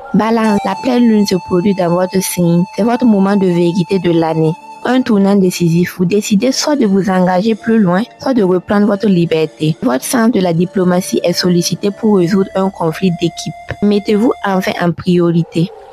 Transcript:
Balance, la pleine lune se produit dans votre signe. C'est votre moment de vérité de l'année. Un tournant décisif, vous décidez soit de vous engager plus loin, soit de reprendre votre liberté. Votre sens de la diplomatie est sollicité pour résoudre un conflit d'équipe. Mettez-vous enfin en priorité.